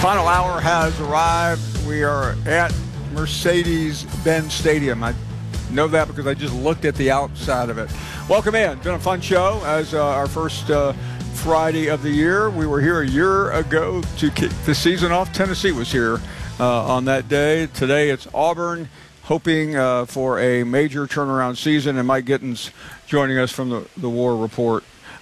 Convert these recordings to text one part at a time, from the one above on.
Final hour has arrived. We are at Mercedes-Benz Stadium. I know that because I just looked at the outside of it. Welcome in. It's been a fun show as our first Friday of the year. We were here a year ago to kick the season off. Tennessee was here on that day. Today it's Auburn, hoping for a major turnaround season, and Mike Gittins joining us from the War Report.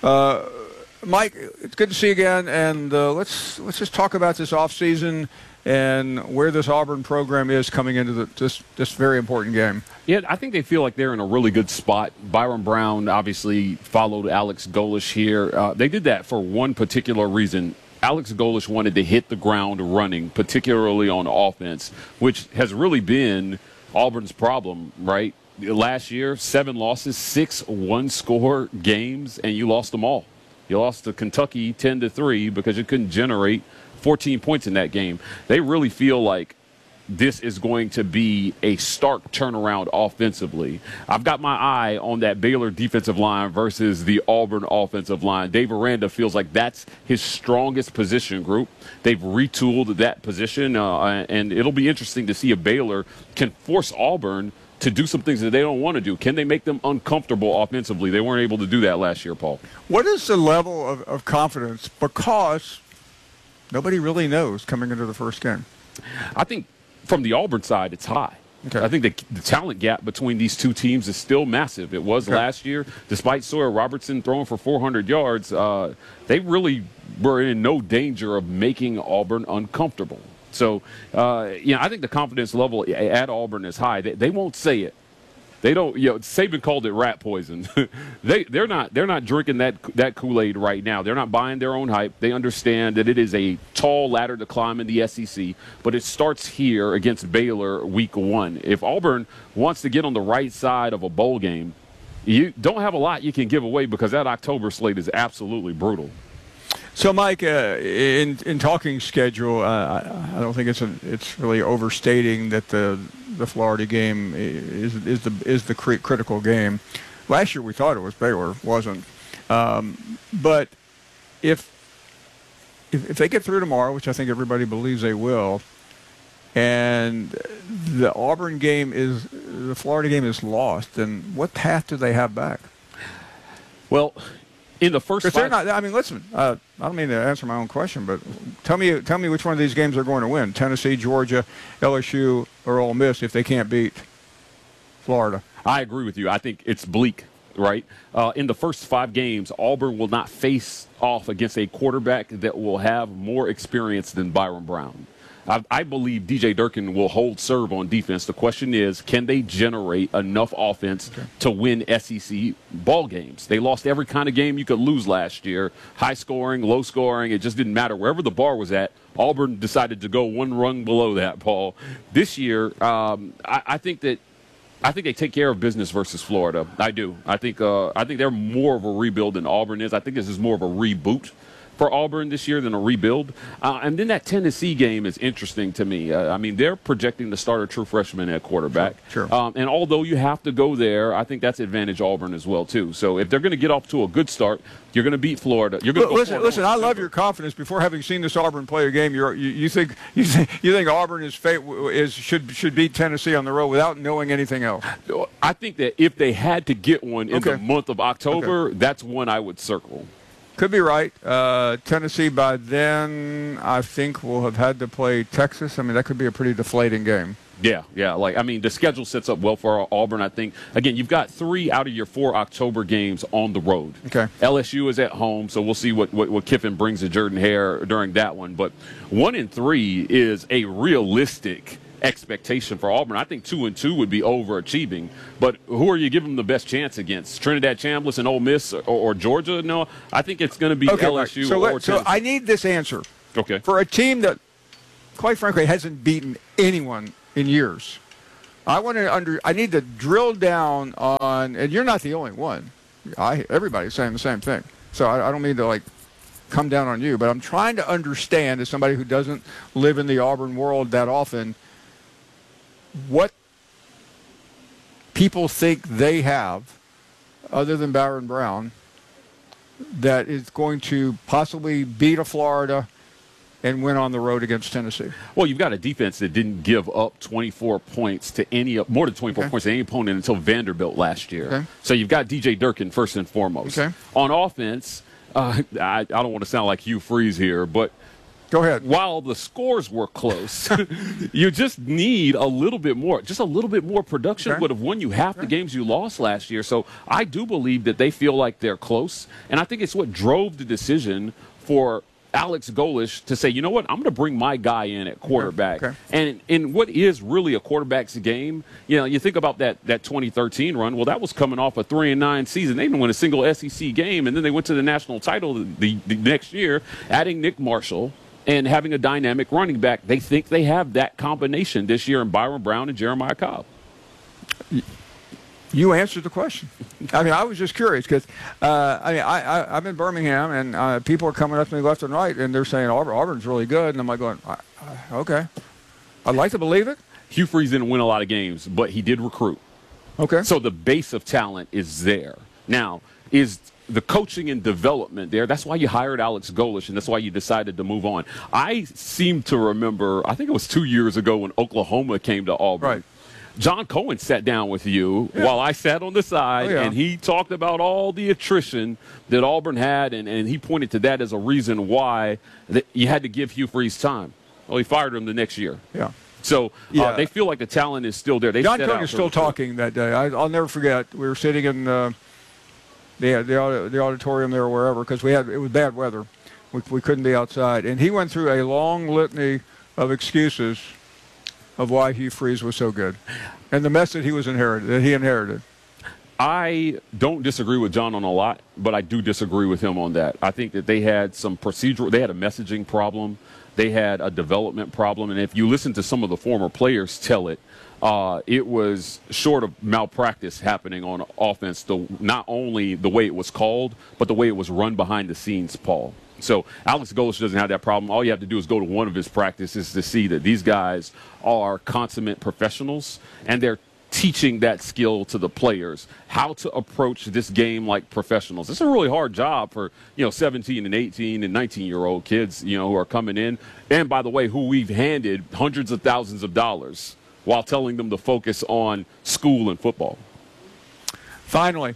Mike, it's good to see you again, and let's just talk about this offseason and where this Auburn program is coming into this very important game. Yeah, I think they feel like they're in a really good spot. Byron Brown obviously followed Alex Golesh here. They did that for one particular reason. Alex Golesh wanted to hit the ground running, particularly on offense, which has really been Auburn's problem, right? Last year, 7 losses, 6 one-score games, and you lost them all. You lost to Kentucky 10-3 because you couldn't generate 14 points in that game. They really feel like this is going to be a stark turnaround offensively. I've got my eye on that Baylor defensive line versus the Auburn offensive line. Dave Aranda feels like that's his strongest position group. They've retooled that position, and it'll be interesting to see if Baylor can force Auburn to do some things that they don't want to do. Can they make them uncomfortable offensively? They weren't able to do that last year, Paul. What is the level of confidence? Because nobody really knows coming into the first game. I think from the Auburn side, it's high. Okay. I think the talent gap between these two teams is still massive. It was last year. Despite Sawyer Robertson throwing for 400 yards, they really were in no danger of making Auburn uncomfortable. So, I think the confidence level at Auburn is high. They won't say it. They don't. Saban called it rat poison. They're not drinking that Kool-Aid right now. They're not buying their own hype. They understand that it is a tall ladder to climb in the SEC, but it starts here against Baylor week 1. If Auburn wants to get on the right side of a bowl game, you don't have a lot you can give away because that October slate is absolutely brutal. So, Mike, in talking schedule, I don't think it's really overstating that the Florida game is the critical game. Last year we thought it was Baylor, wasn't. But if they get through tomorrow, which I think everybody believes they will, and the Florida game is lost, then what path do they have back? Well, in the first they're not. I mean, listen. I don't mean to answer my own question, but tell me which one of these games they're going to win: Tennessee, Georgia, LSU, or Ole Miss if they can't beat Florida. I agree with you. I think it's bleak, right? In the first 5 games, Auburn will not face off against a quarterback that will have more experience than Byron Brown. I believe DJ Durkin will hold serve on defense. The question is, can they generate enough offense to win SEC ball games? They lost every kind of game you could lose last year. High scoring, low scoring, it just didn't matter. Wherever the bar was at, Auburn decided to go one rung below that, Paul. This year, I think they take care of business versus Florida. I do. I think they're more of a rebuild than Auburn is. I think this is more of a reboot for Auburn this year than a rebuild. And then that Tennessee game is interesting to me. I mean, they're projecting to start a true freshman at quarterback. Sure. And although you have to go there, I think that's advantage Auburn as well, too. So if they're going to get off to a good start, you're going to beat Florida. You're going to listen. I love your confidence. Before having seen this Auburn play a game, you think Auburn should beat Tennessee on the road without knowing anything else. I think that if they had to get one in the month of October, that's one I would circle. Could be right. Tennessee by then, I think, will have had to play Texas. I mean, that could be a pretty deflating game. Yeah. The schedule sets up well for Auburn, I think. Again, you've got 3 out of your 4 October games on the road. Okay. LSU is at home, so we'll see what Kiffin brings to Jordan-Hare during that one. But 1-3 is a realistic expectation for Auburn. I think 2-2 would be overachieving. But who are you giving the best chance against? Trinidad Chambliss and Ole Miss or Georgia? No, I think it's going to be LSU or Tennessee. So I need this answer. Okay. For a team that, quite frankly, hasn't beaten anyone in years. I need to drill down on, and you're not the only one. Everybody's saying the same thing. So I don't mean to come down on you, but I'm trying to understand, as somebody who doesn't live in the Auburn world that often, what people think they have, other than Byron Brown, that is going to possibly beat a Florida and win on the road against Tennessee? Well, you've got a defense that didn't give up 24 points to more than 24 points to any opponent until Vanderbilt last year. Okay. So you've got DJ Durkin first and foremost. Okay. On offense, I don't want to sound like Hugh Freeze here, but go ahead. While the scores were close, you just need a little bit more. Just a little bit more production would have won you half the games you lost last year. So I do believe that they feel like they're close, and I think it's what drove the decision for Alex Golesh to say, you know what, I'm going to bring my guy in at quarterback. Okay. And in what is really a quarterback's game, you know, you think about that 2013 run. Well, that was coming off a 3-9 season. They didn't win a single SEC game, and then they went to the national title the next year, adding Nick Marshall and having a dynamic running back. They think they have that combination this year in Byron Brown and Jeremiah Cobb. You answered the question. I mean, I was just curious because I'm in Birmingham, and people are coming up to me left and right, and they're saying Auburn's really good, and I'm like going, okay. I'd like to believe it. Hugh Freeze didn't win a lot of games, but he did recruit. Okay. So the base of talent is there. Now, is the coaching and development there? That's why you hired Alex Golesh, and that's why you decided to move on. I seem to remember, I think it was 2 years ago when Oklahoma came to Auburn. Right. John Cohen sat down with you while I sat on the side, and he talked about all the attrition that Auburn had, and he pointed to that as a reason why you had to give Hugh Freeze time. Well, he fired him the next year. Yeah. So they feel like the talent is still there. John Cohen is still talking that day. I'll never forget. We were sitting in the auditorium there or wherever because it was bad weather. We couldn't be outside. And he went through a long litany of excuses of why Hugh Freeze was so good and the mess that he inherited. I don't disagree with John on a lot, but I do disagree with him on that. I think that they had some they had a messaging problem. They had a development problem. And if you listen to some of the former players tell it, it was short of malpractice happening on offense, not only the way it was called, but the way it was run behind the scenes, Paul. So Alex Golesh doesn't have that problem. All you have to do is go to one of his practices to see that these guys are consummate professionals, and they're teaching that skill to the players, how to approach this game like professionals. It's a really hard job for, 17 and 18 and 19-year-old kids, who are coming in. And, by the way, who we've handed hundreds of thousands of dollars while telling them to focus on school and football. Finally,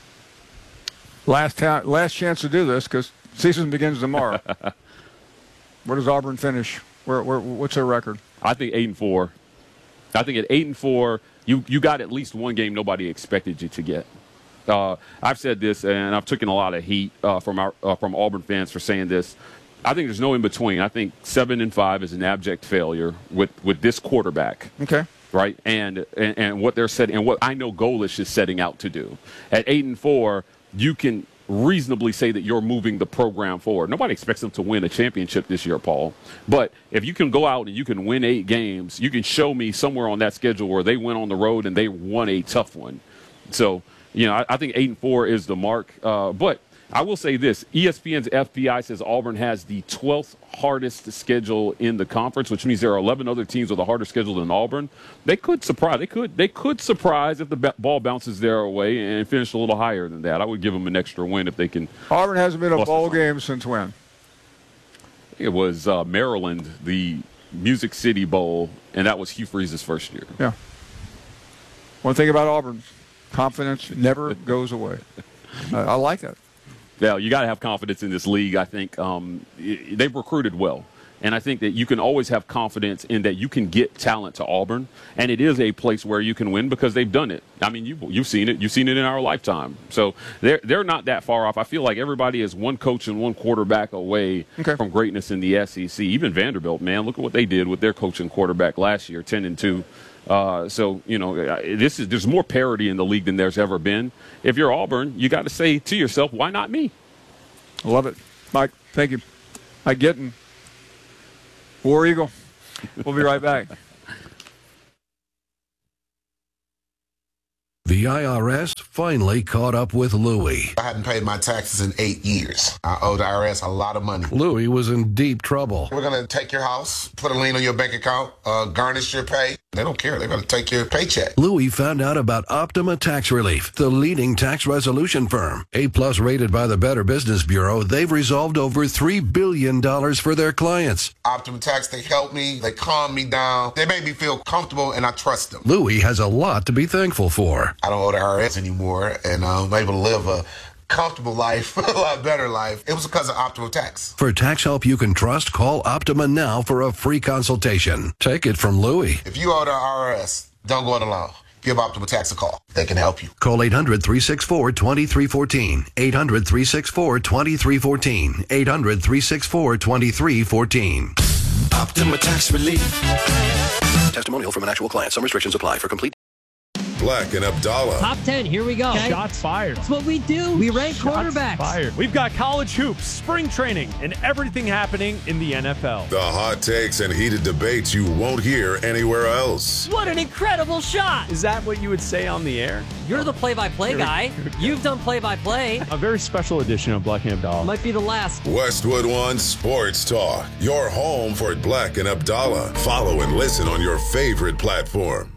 last chance to do this because season begins tomorrow. Where does Auburn finish? What's their record? I think 8-4. I think at 8-4, you got at least one game nobody expected you to get. I've said this, and I've taken a lot of heat from Auburn fans for saying this. I think there's no in between. I think 7-5 is an abject failure with this quarterback. Okay. Right, and what they're setting, and what I know Golesh is setting out to do. At 8-4, you can reasonably say that you're moving the program forward. Nobody expects them to win a championship this year, Paul. But if you can go out and you can win 8 games, you can show me somewhere on that schedule where they went on the road and they won a tough one. So, I think 8-4 is the mark. But I will say this. ESPN's FPI says Auburn has the 12th hardest schedule in the conference, which means there are 11 other teams with a harder schedule than Auburn. They could surprise. They could surprise if the ball bounces their way and finish a little higher than that. I would give them an extra win if they can. Auburn hasn't been a bowl game since when? It was Maryland, the Music City Bowl, and that was Hugh Freeze's first year. Yeah. One thing about Auburn, confidence never goes away. I like that. Yeah, you got to have confidence in this league. I think they've recruited well. And I think that you can always have confidence in that you can get talent to Auburn. And it is a place where you can win because they've done it. I mean, you've seen it. You've seen it in our lifetime. So they're not that far off. I feel like everybody is one coach and one quarterback away from greatness in the SEC. Even Vanderbilt, man, look at what they did with their coach and quarterback last year, 10-2. So, there's more parity in the league than there's ever been. If you're Auburn, you got to say to yourself, why not me? I love it. Mike, thank you. I get it. War Eagle. We'll be right back. The IRS finally caught up with Louie. I hadn't paid my taxes in 8 years. I owe the IRS a lot of money. Louie was in deep trouble. We're going to take your house, put a lien on your bank account, garnish your pay. They don't care. They're going to take your paycheck. Louie found out about Optima Tax Relief, the leading tax resolution firm. A-plus rated by the Better Business Bureau, they've resolved over $3 billion for their clients. Optima Tax, they help me. They calm me down. They make me feel comfortable, and I trust them. Louie has a lot to be thankful for. I don't owe the IRS anymore, and I'm able to live a comfortable life, a lot better life. It was because of Optima Tax. For tax help you can trust, call Optima now for a free consultation. Take it from Louie. If you owe the IRS, don't go it alone. Give Optima Tax a call. They can help you. Call 800-364-2314. 800-364-2314. 800-364-2314. Optima Tax Relief. Testimonial from an actual client. Some restrictions apply. For complete Black and Abdallah. Top 10, here we go. Okay. Shots fired. That's what we do. We rank quarterbacks. Fired. We've got college hoops, spring training, and everything happening in the NFL. The hot takes and heated debates you won't hear anywhere else. What an incredible shot. Is that what you would say on the air? You're the play-by-play guy. You've done play-by-play. A very special edition of Black and Abdallah. Might be the last. Westwood One Sports Talk. Your home for Black and Abdallah. Follow and listen on your favorite platform.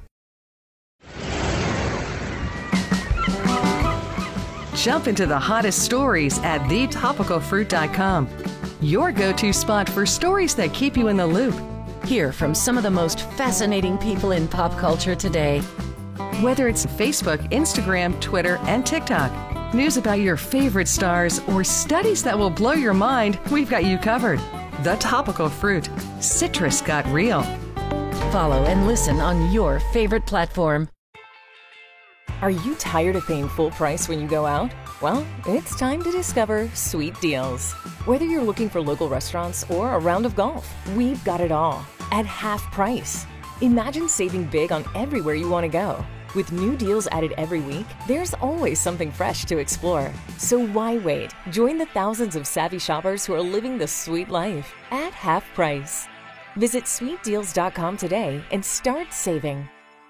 Jump into the hottest stories at thetopicalfruit.com. Your go-to spot for stories that keep you in the loop. Hear from some of the most fascinating people in pop culture today. Whether it's Facebook, Instagram, Twitter, and TikTok, news about your favorite stars, or studies that will blow your mind, we've got you covered. The Topical Fruit. Citrus got real. Follow and listen on your favorite platform. Are you tired of paying full price when you go out? Well, it's time to discover Sweet Deals. Whether you're looking for local restaurants or a round of golf, we've got it all at half price. Imagine saving big on everywhere you want to go. With new deals added every week, there's always something fresh to explore. So why wait? Join the thousands of savvy shoppers who are living the sweet life at half price. Visit sweetdeals.com today and start saving.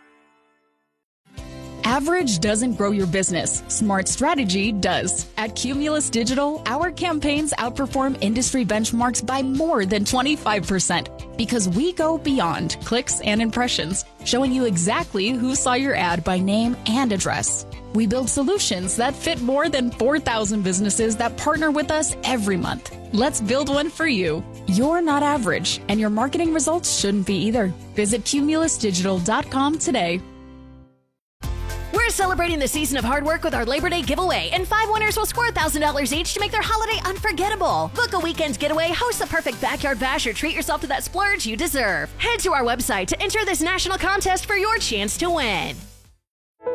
Average doesn't grow your business. Smart strategy does. At Cumulus Digital, our campaigns outperform industry benchmarks by more than 25% because we go beyond clicks and impressions, showing you exactly who saw your ad by name and address. We build solutions that fit more than 4,000 businesses that partner with us every month. Let's build one for you. You're not average, and your marketing results shouldn't be either. Visit cumulusdigital.com today. We're celebrating the season of hard work with our Labor Day giveaway, and 5 winners will score $1,000 each to make their holiday unforgettable. Book a weekend's getaway, host the perfect backyard bash, or treat yourself to that splurge you deserve. Head to our website to enter this national contest for your chance to win.